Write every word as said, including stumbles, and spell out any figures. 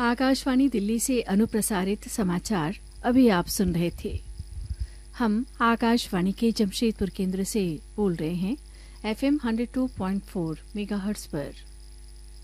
आकाशवाणी दिल्ली से अनुप्रसारित समाचार अभी आप सुन रहे थे। हम आकाशवाणी के जमशेदपुर केंद्र से बोल रहे हैं FM one O two point four megahertz पर।